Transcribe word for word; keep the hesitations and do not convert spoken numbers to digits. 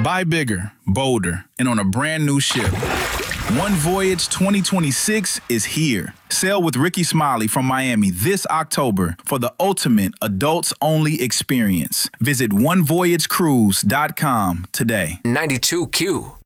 Buy bigger, bolder, and on a brand new ship. One Voyage twenty twenty-six is here. Sail with Ricky Smiley from Miami this October for the ultimate adults-only experience. Visit one voyage cruise dot com today. ninety-two Q.